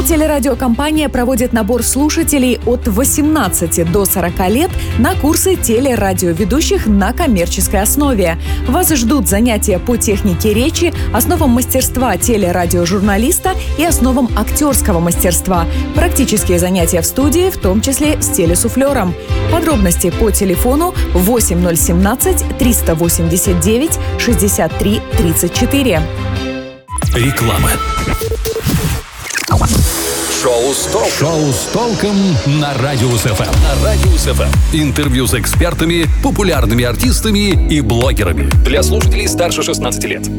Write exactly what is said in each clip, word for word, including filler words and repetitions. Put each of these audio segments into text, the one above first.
Телерадиокомпания проводит набор слушателей от восемнадцати до сорока лет на курсы телерадиоведущих на коммерческой основе. Вас ждут занятия по технике речи, основам мастерства телерадиожурналиста и основам актерского мастерства. Практические занятия в студии, в том числе с телесуфлером. Подробности по телефону восемь ноль семнадцать триста восемьдесят девять шестьдесят три тридцать четыре. Реклама. Шоу с толком. Шоу с толком на Радиус эф эм. На Радиус эф эм. Интервью с экспертами, популярными артистами и блогерами. Для слушателей старше шестнадцати лет.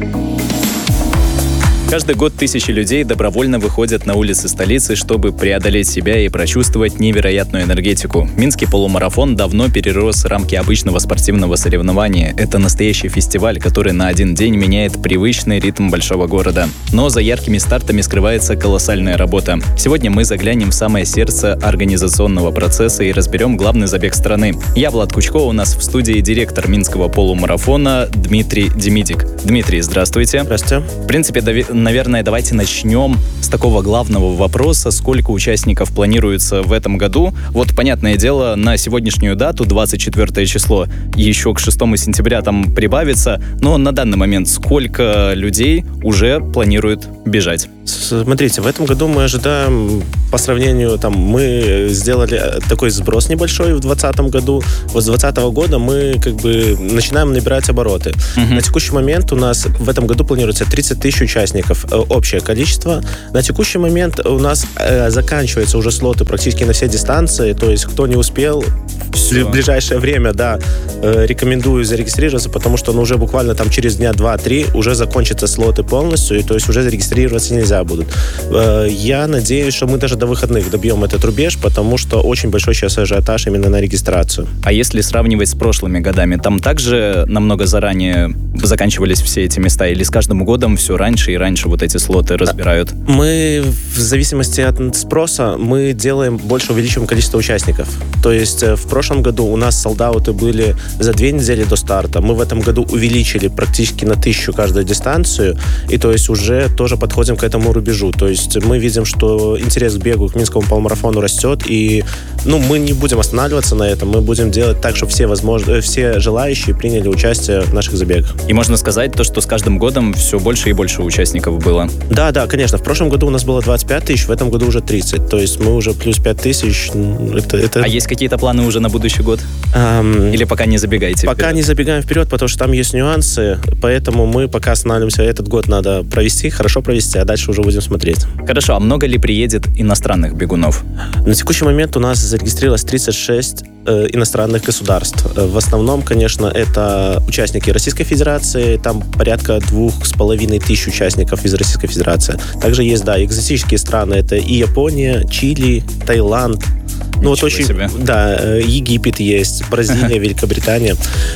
Каждый год тысячи людей добровольно выходят на улицы столицы, чтобы преодолеть себя и прочувствовать невероятную энергетику. Минский полумарафон давно перерос рамки обычного спортивного соревнования. Это настоящий фестиваль, который на один день меняет привычный ритм большого города. Но за яркими стартами скрывается колоссальная работа. Сегодня мы заглянем в самое сердце организационного процесса и разберем главный забег страны. Я, Влад Кучко, у нас в студии директор Минского полумарафона Дмитрий Демидик. Дмитрий, здравствуйте. Здравствуйте. В принципе, дови- Наверное, давайте начнем с такого главного вопроса, сколько участников планируется в этом году. Вот, понятное дело, на сегодняшнюю дату, двадцать четвёртое число, еще к шестому сентября там прибавится, но на данный момент сколько людей уже планируют бежать? Смотрите, в этом году мы ожидаем, по сравнению, там, мы сделали такой сброс небольшой в двадцатом году. Вот с двадцатого года мы как бы начинаем набирать обороты. Uh-huh. На текущий момент у нас в этом году планируется тридцать тысяч участников. Общее количество. На текущий момент у нас э, заканчиваются уже слоты практически на все дистанции. То есть, кто не успел, все. В ближайшее время, да, э, рекомендую зарегистрироваться, потому что ну, уже буквально там через дня два-три уже закончатся слоты полностью, и то есть уже зарегистрироваться нельзя будут. Э, я надеюсь, что мы даже до выходных добьем этот рубеж, потому что очень большой сейчас ажиотаж именно на регистрацию. А если сравнивать с прошлыми годами, там также намного заранее заканчивались все эти места, или с каждым годом все раньше и раньше вот эти слоты разбирают? Мы, в зависимости от спроса, мы делаем больше, увеличиваем количество участников. То есть в прошлом году у нас солдауты были за две недели до старта. Мы в этом году увеличили практически на тысячу каждую дистанцию, и то есть уже тоже подходим к этому рубежу. То есть мы видим, что интерес к бегу, к Минскому полумарафону растет, и ну, мы не будем останавливаться на этом, мы будем делать так, чтобы все, возможно, все желающие приняли участие в наших забегах. И можно сказать то, что с каждым годом все больше и больше участников было. Да, да, конечно. В прошлом году у нас было двадцать пять тысяч, в этом году уже тридцать. То есть мы уже плюс пять тысяч. Это, это... А есть какие-то планы уже на будущий год? Um, Или пока не забегаете Пока вперед? не забегаем вперед, потому что там есть нюансы, поэтому мы пока останавливаемся. Этот год надо провести, хорошо провести, а дальше уже будем смотреть. Хорошо, а много ли приедет иностранных бегунов? На текущий момент у нас зарегистрировалось тридцать шесть э, иностранных государств. В основном, конечно, это участники Российской Федерации, там порядка двух с половиной тысяч участников из Российской Федерации. Также есть, да, экзотические страны, это и Япония, Чили, Таиланд. Ну вот очень, себе. Да, Египет есть, Бразилия, Великобритания.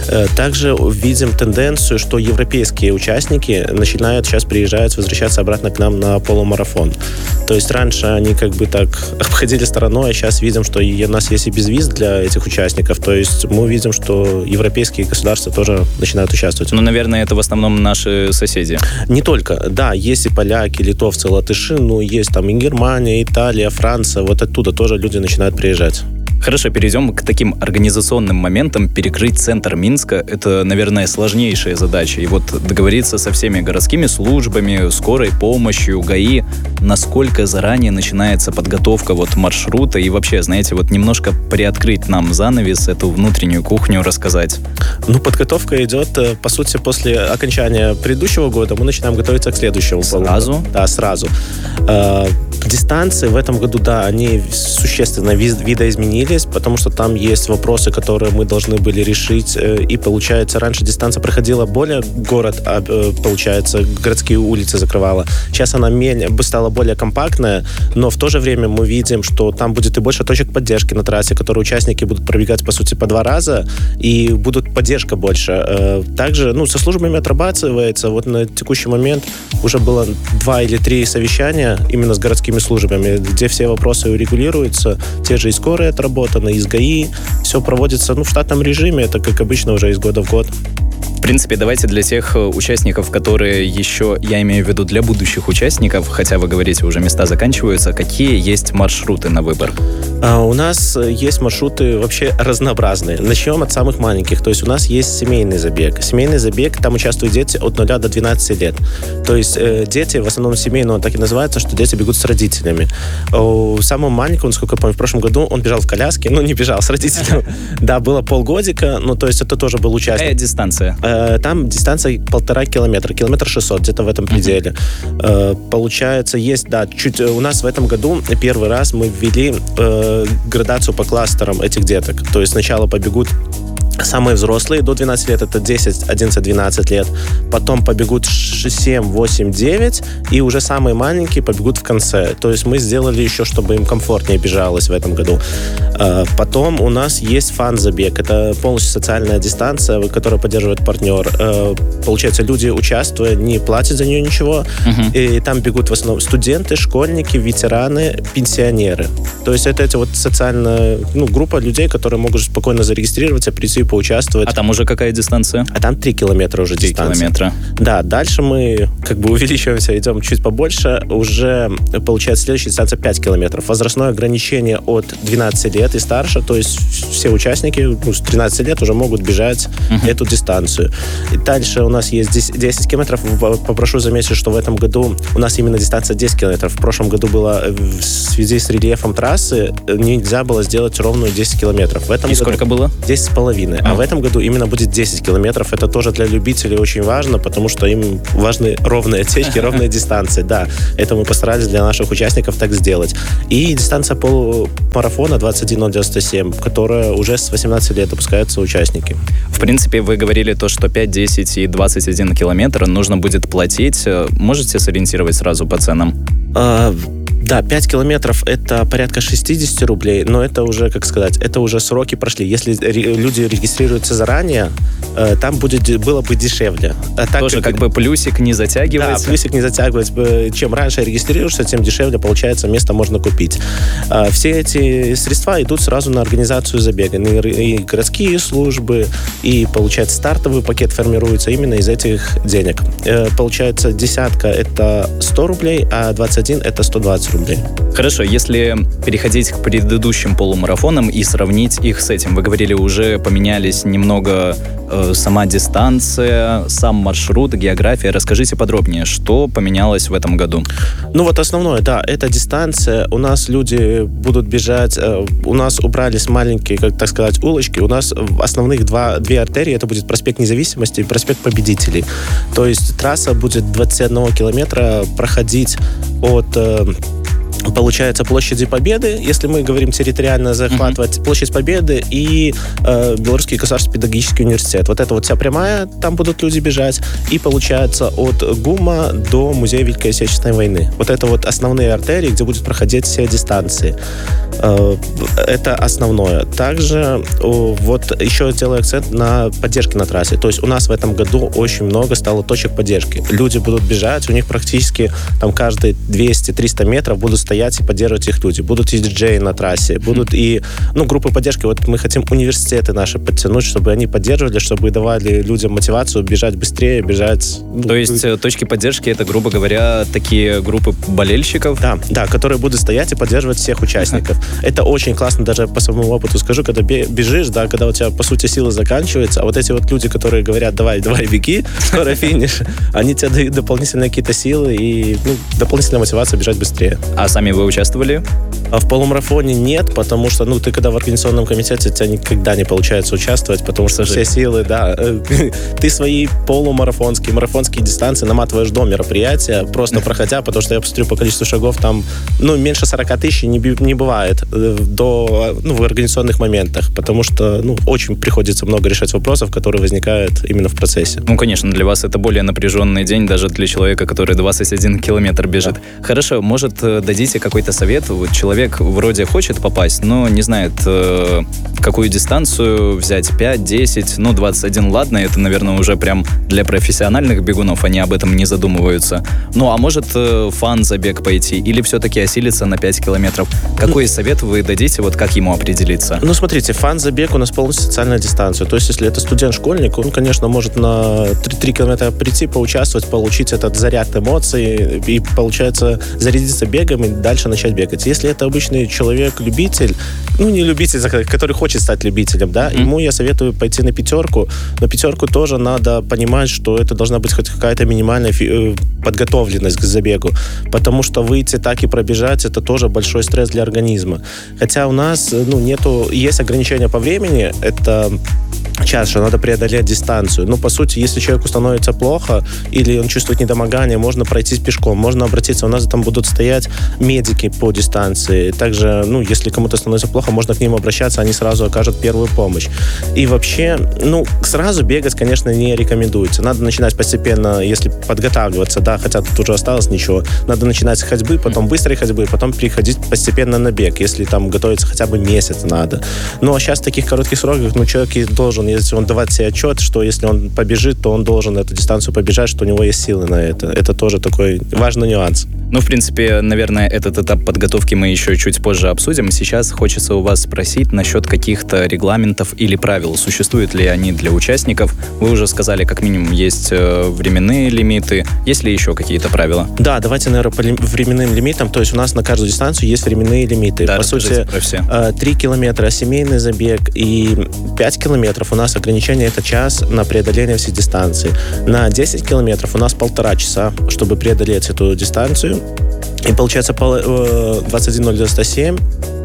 Также видим тенденцию, что европейские участники начинают сейчас приезжать, возвращаться обратно к нам на полумарафон. То есть раньше они как бы так обходили стороной, а сейчас видим, что у нас есть и безвиз для этих участников. То есть мы видим, что европейские государства тоже начинают участвовать. Ну, наверное, это в основном наши соседи. Не только. Да, есть и поляки, литовцы, латыши, но есть там и Германия, Италия, Франция. Вот оттуда тоже люди начинают приезжать. Хорошо, перейдем к таким организационным моментам. Перекрыть центр Минска – это, наверное, сложнейшая задача. И вот договориться со всеми городскими службами, скорой помощью, ГАИ, насколько заранее начинается подготовка вот маршрута и вообще, знаете, вот немножко приоткрыть нам занавес, эту внутреннюю кухню рассказать. Ну, подготовка идет, по сути, после окончания предыдущего года мы начинаем готовиться к следующему. Сразу? Да, сразу. Дистанции в этом году, да, они существенно видоизменились, потому что там есть вопросы, которые мы должны были решить, и получается, раньше дистанция проходила более город, а получается, городские улицы закрывала. Сейчас она стала более компактная, но в то же время мы видим, что там будет и больше точек поддержки на трассе, которые участники будут пробегать, по сути, по два раза, и будут поддержка больше. Также, ну, со службами отрабатывается. Вот на текущий момент уже было два или три совещания именно с городскими службами, где все вопросы урегулируются, те же и скорые отработаны, и с ГАИ, все проводится, ну, в штатном режиме, это как обычно уже из года в год. принципе, давайте для тех участников, которые еще, я имею в виду для будущих участников, хотя вы говорите, уже места заканчиваются, какие есть маршруты на выбор? А у нас есть маршруты вообще разнообразные. Начнем от самых маленьких. То есть у нас есть семейный забег. Семейный забег, там участвуют дети от нуля до двенадцати лет. То есть э, дети, в основном семейные, он так и называется, что дети бегут с родителями. У самого маленького, насколько я помню, в прошлом году он бежал в коляске, ну не бежал с родителями. Да, было полгодика, ну то есть это тоже был участник. Какая дистанция? Э, там дистанция полтора километра, километр шестьсот, где-то в этом пределе. Э, получается, есть, да, чуть у нас в этом году первый раз мы ввели э, градацию по кластерам этих деток. То есть сначала побегут самые взрослые до двенадцати лет, это десять, одиннадцать, двенадцать лет. Потом побегут семь, восемь, девять. И уже самые маленькие побегут в конце. То есть мы сделали еще, чтобы им комфортнее бежалось в этом году. Потом у нас есть фан-забег. Это полностью социальная дистанция, которую поддерживает партнер. Получается, люди, участвуя, не платят за нее ничего. Uh-huh. И там бегут в основном студенты, школьники, ветераны, пенсионеры. То есть это, это вот социальная, ну, группа людей, которые могут спокойно зарегистрироваться, прийти поучаствовать. А там уже какая дистанция? А там три километра уже дистанция. три километра. Да, дальше мы как бы увеличиваемся, идем чуть побольше. Уже получается следующая дистанция пять километров. Возрастное ограничение от двенадцати лет и старше, то есть все участники, ну, с тринадцати лет уже могут бежать uh-huh. эту дистанцию. И дальше у нас есть десять километров. Попрошу заметить, что в этом году у нас именно дистанция десять километров. В прошлом году было в связи с рельефом трассы нельзя было сделать ровную десять километров. В этом и году сколько было? десять с половиной. А в этом году именно будет десять километров. Это тоже для любителей очень важно, потому что им важны ровные отсечки, ровные дистанции. Да, это мы постарались для наших участников так сделать. И дистанция полумарафона двадцать один ноль девяносто семь, которая уже с восемнадцати лет допускаются участники. В принципе, вы говорили то, что пять, десять и двадцать один километр нужно будет платить. Можете сориентировать сразу по ценам? А, да, пять километров это порядка шестьдесят рублей, но это уже, как сказать, это уже сроки прошли. Если ре- люди регистрируются заранее, э, там будет, было бы дешевле. А так, Тоже как, как бы плюсик не затягивать. Да, плюсик не затягивать. Чем раньше регистрируешься, тем дешевле, получается, место можно купить. Э, все эти средства идут сразу на организацию забега. И, и городские службы, и, получается, стартовый пакет формируется именно из этих денег. Э, получается, десятка это сто рублей, а двадцать один это сто двадцать рублей. Хорошо, если переходить к предыдущим полумарафонам и сравнить их с этим, вы говорили, уже поменялись немного э, сама дистанция, сам маршрут, география. Расскажите подробнее, что поменялось в этом году? Ну вот основное, да, это дистанция. У нас люди будут бежать, э, у нас убрались маленькие, как так сказать, улочки. У нас основных два, две артерии, это будет проспект Независимости и проспект Победителей. То есть трасса будет двадцать один километра проходить от... Э, получается, площади Победы, если мы говорим территориально захватывать, mm-hmm. площадь Победы и э, Белорусский государственный педагогический университет. Вот это вот вся прямая, там будут люди бежать. И получается от ГУМа до Музея Великой Отечественной войны. Вот это вот основные артерии, где будут проходить все дистанции. Э, это основное. Также э, вот еще делаю акцент на поддержке на трассе. То есть у нас в этом году очень много стало точек поддержки. Люди будут бежать, у них практически там каждые двести-триста метров будут стоять и поддерживать их люди. Будут и диджеи на трассе, будут и, ну, группы поддержки. Вот мы хотим университеты наши подтянуть, чтобы они поддерживали, чтобы давали людям мотивацию бежать быстрее, бежать... То есть точки поддержки — это, грубо говоря, такие группы болельщиков? Да, да, которые будут стоять и поддерживать всех участников. Это очень классно, даже по своему опыту скажу, когда бежишь, да, когда у тебя, по сути, силы заканчиваются, а вот эти вот люди, которые говорят, давай, давай, беги, скоро финиш, они тебе дают дополнительные какие-то силы и, ну, дополнительная мотивация бежать быстрее. А сами вы участвовали? А в полумарафоне нет, потому что, ну, ты когда в организационном комитете, у тебя никогда не получается участвовать, потому что все силы, да, ты свои полумарафонские, марафонские дистанции наматываешь до мероприятия, просто проходя, потому что я посмотрю по количеству шагов, там, ну, меньше сорок тысяч не, не бывает до, ну, в организационных моментах, потому что, ну, очень приходится много решать вопросов, которые возникают именно в процессе. Ну, конечно, для вас это более напряженный день, даже для человека, который двадцать один километр бежит. Да. Хорошо, может, дадите какой-то совет? Вот человек человек вроде хочет попасть, но не знает, э, какую дистанцию взять, пять, десять, ну, двадцать один, ладно, это, наверное, уже прям для профессиональных бегунов, они об этом не задумываются. Ну, а может э, фан-забег пойти или все-таки осилиться на пять километров? Какой совет вы дадите, вот как ему определиться? Ну, смотрите, фан-забег у нас полностью социальная дистанция. То есть, если это студент-школьник, он, конечно, может на три километра прийти, поучаствовать, получить этот заряд эмоций и, получается, зарядиться бегом и дальше начать бегать. Если это обычный человек-любитель, ну, не любитель, который хочет стать любителем, да, mm-hmm. ему я советую пойти на пятерку. На пятерку тоже надо понимать, что это должна быть хоть какая-то минимальная фи- подготовленность к забегу, потому что выйти так и пробежать, это тоже большой стресс для организма. Хотя у нас, ну, нету, есть ограничения по времени, это час, что надо преодолеть дистанцию. Ну, по сути, если человеку становится плохо или он чувствует недомогание, можно пройтись пешком, можно обратиться. У нас там будут стоять медики по дистанции. Также, ну, если кому-то становится плохо, можно к ним обращаться, они сразу окажут первую помощь. И вообще, ну, сразу бегать, конечно, не рекомендуется. Надо начинать постепенно, если подготавливаться, да, хотя тут уже осталось ничего. Надо начинать с ходьбы, потом быстрой ходьбы, потом переходить постепенно на бег, если там готовиться хотя бы месяц надо. Ну, а сейчас в таких коротких сроках, ну, человек должен, если он давать себе отчет, что если он побежит, то он должен эту дистанцию побежать, что у него есть силы на это. Это тоже такой важный нюанс. Ну, в принципе, наверное, этот этап подготовки мы еще чуть позже обсудим. Сейчас хочется у вас спросить насчет каких-то регламентов или правил. Существуют ли они для участников? Вы уже сказали, как минимум, есть временные лимиты. Есть ли еще какие-то правила? Да, давайте, наверное, по ли- временным лимитам. То есть у нас на каждую дистанцию есть временные лимиты. Да, по сути, три километра семейный забег и пять километров у нас ограничение это час на преодоление всей дистанции. На десять километров у нас полтора часа, чтобы преодолеть эту дистанцию. И получается двадцать один ноль девяносто семь.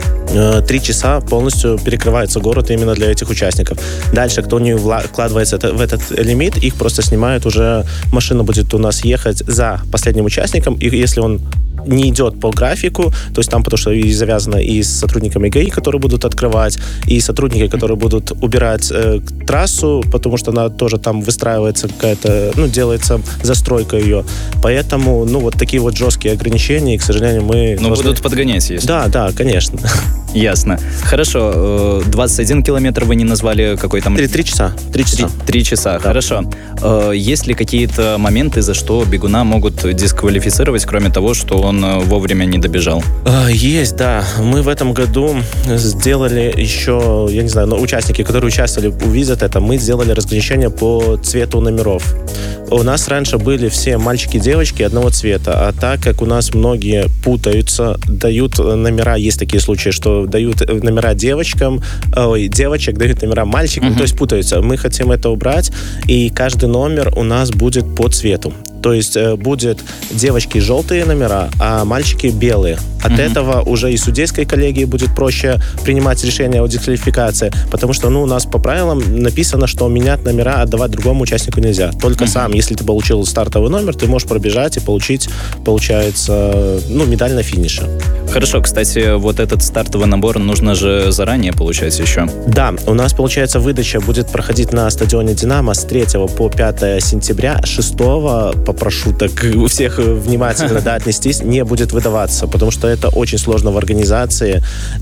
Три часа полностью перекрывается город именно для этих участников. Дальше, кто не вкладывается в этот лимит, их просто снимают уже. Машина будет у нас ехать за последним участником. И если он не идет по графику, то есть там потому что и завязано и с сотрудниками ГАИ, которые будут открывать, и сотрудники, которые будут убирать э, трассу, потому что она тоже там выстраивается какая-то, ну, делается застройка ее. Поэтому, ну, вот такие вот жесткие ограничения, и, к сожалению, мы... Но должны... будут подгонять, если... Да, да, конечно. Ясно. Хорошо, двадцать один километр вы не назвали, какой там... Три часа. Три часа. Три часа, да. Хорошо. Есть ли какие-то моменты, за что бегуна могут дисквалифицировать, кроме того, что он вовремя не добежал? Есть, да. Мы в этом году сделали еще, я не знаю, но участники, которые участвовали, увидят это, мы сделали разграничение по цвету номеров. У нас раньше были все мальчики и девочки одного цвета, а так как у нас многие путаются, дают номера, есть такие случаи, что дают номера девочкам, ой, девочек дают номера мальчикам, uh-huh. то есть путаются. Мы хотим это убрать, и каждый номер у нас будет по цвету. То есть э, будет девочки желтые номера, а мальчики белые. От mm-hmm. этого уже и судейской коллегии будет проще принимать решение о дисквалификации, потому что, ну, у нас по правилам написано, что менять номера отдавать другому участнику нельзя. Только mm-hmm. сам, если ты получил стартовый номер, ты можешь пробежать и получить, получается, ну, медаль на финише. Хорошо, кстати, вот этот стартовый набор нужно же заранее получать еще. Да, у нас, получается, выдача будет проходить на стадионе «Динамо» с третьего по пятое сентября. шестого попрошу так у всех внимательно да, отнестись, не будет выдаваться, потому что это очень сложно в организации.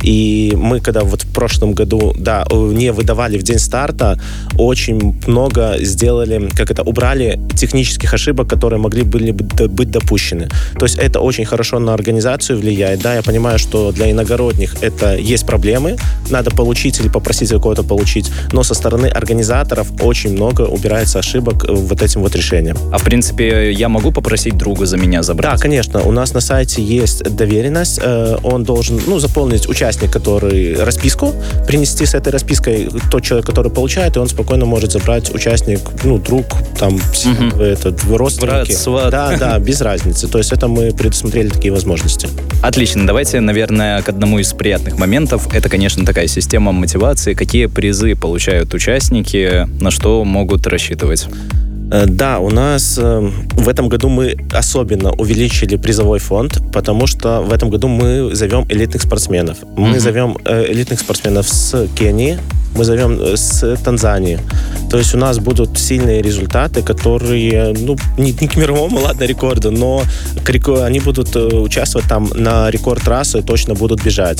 И мы, когда вот в прошлом году, да, не выдавали в день старта, очень много сделали, как это, убрали технических ошибок, которые могли были быть допущены. То есть это очень хорошо на организацию влияет. Да, я понимаю, что для иногородних это есть проблемы, надо получить или попросить кого-то получить, но со стороны организаторов очень много убирается ошибок вот этим вот решением. А в принципе, я могу попросить друга за меня забрать? Да, конечно. У нас на сайте есть доверенность. Он должен, ну, заполнить участник, который расписку, принести с этой распиской тот человек, который получает, и он спокойно может забрать участник, ну, друг, там, угу. этот, родственники. Брат, сват. Да, да, без разницы. То есть это мы предусмотрели такие возможности. Отлично. Давайте, наверное, к одному из приятных моментов. Это, конечно, такая система мотивации. Какие призы получают участники, на что могут рассчитывать? Да, у нас э, в этом году мы особенно увеличили призовой фонд, потому что в этом году мы зовем элитных спортсменов. Мы mm-hmm. зовем э, элитных спортсменов с Кении, мы зовем с Танзании. То есть у нас будут сильные результаты, которые, ну, не, не к мировому, ладно, рекорду, но к, они будут участвовать там на рекорд трассы, точно будут бежать.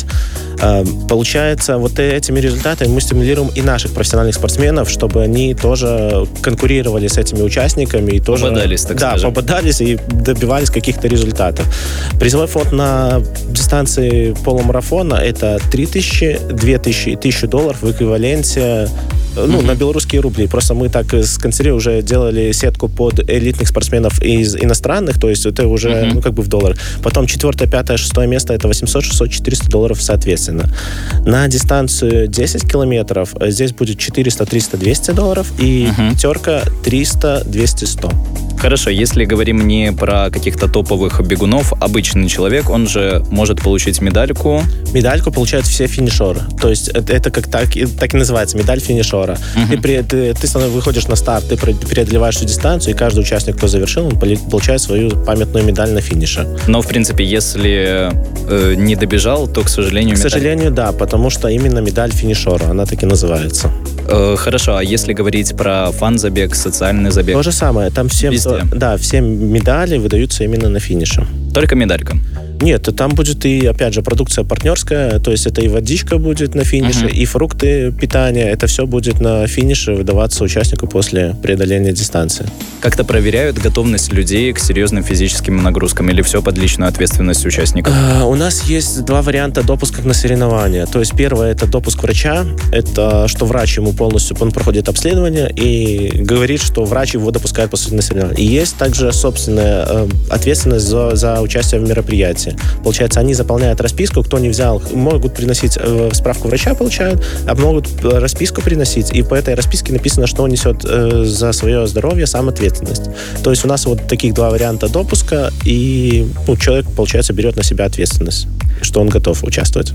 Получается, вот этими результатами мы стимулируем и наших профессиональных спортсменов, чтобы они тоже конкурировали с этими участниками и тоже... Пободались, так да, скажем. пободались и добивались каких-то результатов. Призовой фонд на дистанции полумарафона — это три тысячи, две тысячи и тысячу долларов в эквиваленте, ну, mm-hmm. на белорусские рубли. Просто мы так с концерта уже делали сетку под элитных спортсменов из иностранных, то есть это уже, mm-hmm. ну, как бы в доллар. Потом четвертое, пятое, шестое место — это восемьсот, шестьсот, четыреста долларов соответственно. На дистанцию десять километров здесь будет четыреста, триста, двести долларов, и mm-hmm. пятерка триста, двести, сто. Хорошо, если говорим не про каких-то топовых бегунов, обычный человек, он же может получить медальку. Медальку получают все финишеры. То есть это, это как так, так и называется, медаль финишера. Uh-huh. Ты, при, ты, ты выходишь на старт, ты преодолеваешь всю дистанцию, и каждый участник, кто завершил, он получает свою памятную медаль на финише. Но, в принципе, если э, не добежал, то, к сожалению, К медаль... сожалению, да, потому что именно медаль финишера, она так и называется. Э, хорошо, а если говорить про фан-забег, социальный забег? То же самое, там всем, да, все медали выдаются именно на финише. Только медалька? Нет, там будет и, опять же, продукция партнерская, то есть это и водичка будет на финише, uh-huh. и фрукты, питание, это все будет на финише выдаваться участнику после преодоления дистанции. Как-то проверяют готовность людей к серьезным физическим нагрузкам или все под личную ответственность участников? Uh, у нас есть два варианта допуска на соревнования. То есть первое — это допуск врача, это что врач ему полностью, он проходит обследование и говорит, что врач его допускает после на соревнования. И есть также собственная uh, ответственность за, за участие в мероприятии. Получается, они заполняют расписку, кто не взял, могут приносить э, справку врача, получают, а могут расписку приносить, и по этой расписке написано, что он несет э, за свое здоровье сам ответственность. То есть у нас вот таких два варианта допуска, и ну, человек, получается, берет на себя ответственность, что он готов участвовать.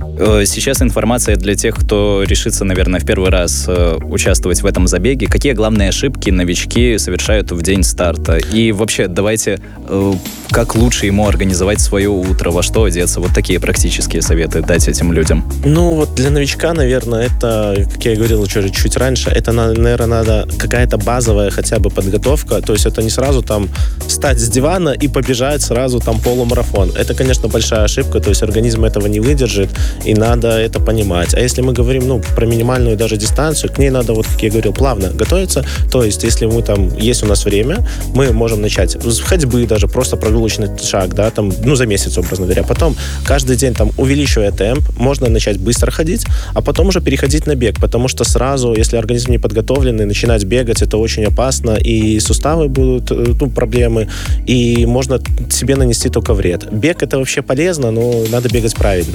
Сейчас информация для тех, кто решится, наверное, в первый раз э, участвовать в этом забеге. Какие главные ошибки новички совершают в день старта? И вообще, давайте, э, как лучше ему организовать свое утро, во что одеться? Вот такие практические советы дать этим людям. Ну, вот для новичка, наверное, это, как я говорил уже чуть раньше, это, наверное, надо какая-то базовая хотя бы подготовка. То есть это не сразу там встать с дивана и побежать сразу там полумарафон. Это, конечно, большая ошибка, то есть организм этого не выдержит, и надо это понимать. А если мы говорим, ну, про минимальную даже дистанцию, к ней надо, вот как я говорил, плавно готовиться. То есть, если мы там, есть у нас время, мы можем начать с ходьбы даже, просто прогулочный шаг, да, там, ну, за месяц, образно говоря. Потом каждый день там, увеличивая темп, можно начать быстро ходить, а потом уже переходить на бег, потому что сразу, если организм не подготовленный, начинать бегать, это очень опасно, и суставы будут, ну, проблемы, и можно себе нанести только вред. Бег — это вообще полезно, но надо бегать правильно.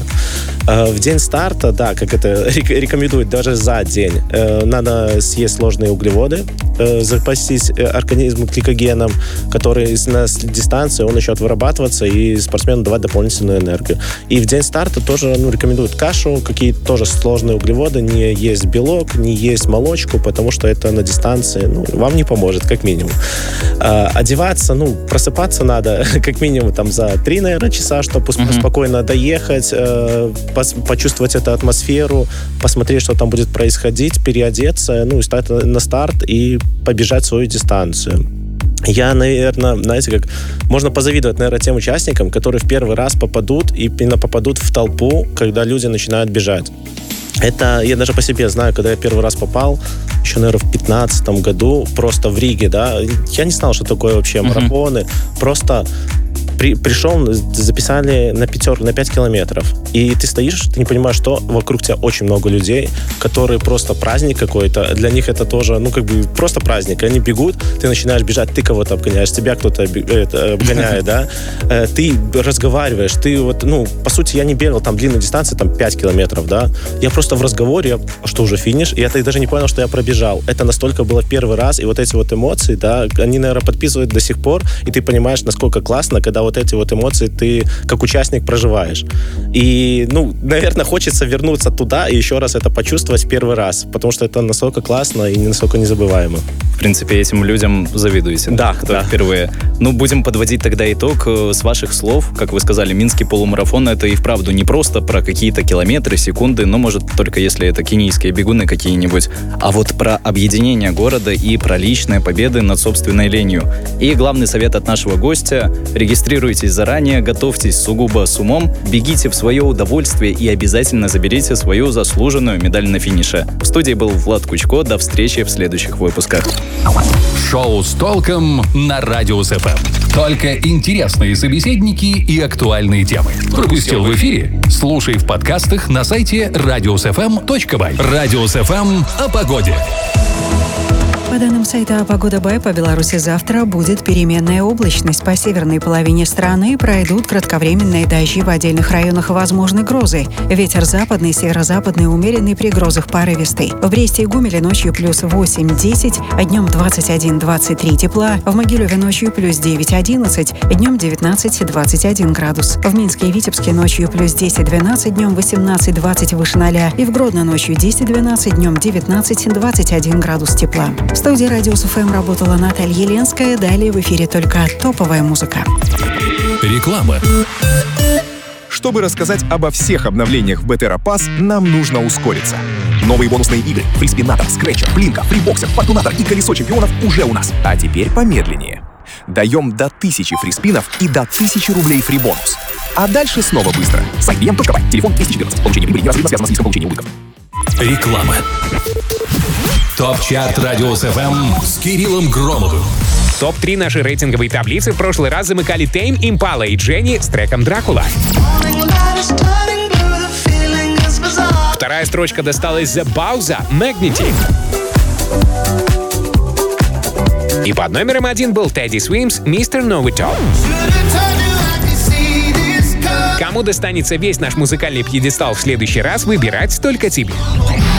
В день старта, да, как это рекомендуют, даже за день, надо съесть сложные углеводы, запастись организмом гликогеном, который на дистанции, он начнет вырабатываться, и спортсмену давать дополнительную энергию. И в день старта тоже, ну, рекомендуют кашу, какие-то тоже сложные углеводы, не есть белок, не есть молочку, потому что это на дистанции, ну, вам не поможет, как минимум. Одеваться, ну, просыпаться надо как минимум там за три, наверное, часа, чтобы mm-hmm. спокойно доехать, почувствовать эту атмосферу, посмотреть, что там будет происходить, переодеться, ну, и стать на старт и побежать свою дистанцию. Я, наверное, знаете, как можно позавидовать, наверное, тем участникам, которые в первый раз попадут, и именно попадут в толпу, когда люди начинают бежать. Это я даже по себе знаю, когда я первый раз попал, еще, наверное, в пятнадцатом году, просто в Риге, да, я не знал, что такое вообще марафоны, mm-hmm. просто При, пришел, записали на пятерку, на пять километров. И ты стоишь, ты не понимаешь, что вокруг тебя очень много людей, которые просто праздник какой-то. Для них это тоже, ну, как бы просто праздник. Они бегут, ты начинаешь бежать, ты кого-то обгоняешь, тебя кто-то обгоняет, да. Ты разговариваешь, ты вот, ну, по сути, я не бегал там длинную дистанцию, там пять километров, да. Я просто в разговоре, что уже финиш, и я даже не понял, что я пробежал. Это настолько было в первый раз, и вот эти вот эмоции, да, они, наверное, подписывают до сих пор, и ты понимаешь, насколько классно, когда вот эти вот эмоции ты как участник проживаешь. И, ну, наверное, хочется вернуться туда и еще раз это почувствовать в первый раз, потому что это настолько классно и настолько незабываемо. В принципе, этим людям завидуете, да, кто да. впервые. Ну, будем подводить тогда итог. С ваших слов, как вы сказали, Минский полумарафон — это и вправду не просто про какие-то километры, секунды, но, может, только если это кенийские бегуны какие-нибудь, а вот про объединение города и про личные победы над собственной ленью. И главный совет от нашего гостя — регистрируйтесь заранее, готовьтесь сугубо с умом, бегите в свое удовольствие и обязательно заберите свою заслуженную медаль на финише. В студии был Влад Кучко. До встречи в следующих выпусках. Шоу с толком на Радиус эф эм. Только интересные собеседники и актуальные темы. Пропустил в эфире? Слушай в подкастах на сайте радиус эф эм точка бай. Радиус эф эм о погоде. По данным сайта «Погода Бай», по Беларуси завтра будет переменная облачность. По северной половине страны пройдут кратковременные дожди, в отдельных районах возможны грозы. Ветер западный, северо-западный, умеренный, при грозах порывистый. В Бресте и Гумеле ночью плюс восемь-десять, а днем двадцать один - двадцать три тепла. В Могилеве ночью плюс девять-одиннадцать, днем девятнадцать - двадцать один градус. В Минске и Витебске ночью плюс десять-двенадцать, днем восемнадцать - двадцать выше ноля. И в Гродно ночью десять-двенадцать, днем девятнадцать - двадцать один градус тепла. В студии Радиус эф эм работала Наталья Еленская. Далее в эфире только топовая музыка. Реклама. Чтобы рассказать обо всех обновлениях в Betera Pass, нам нужно ускориться. Новые бонусные игры, фриспинатор, скретчер, плинка, фрибоксер, фортунатор и колесо чемпионов уже у нас. А теперь помедленнее. Даем до тысячи фриспинов и до тысячи рублей фрибонус. А дальше снова быстро. сайт би эм точка бай, телефон двести четырнадцать. Получение прибыли неразрывно связано с риском получения убытков. Реклама. Топ-чарт Радиус эф эм с Кириллом Громовым. топ три нашей рейтинговой таблицы в прошлый раз замыкали Тейм, Импала и Дженни с треком «Дракула». Вторая строчка досталась The Bowser, Magnitude. И под номером один был Teddy Swims, мистер Know-It-All. Кому достанется весь наш музыкальный пьедестал в следующий раз, выбирать только тебе.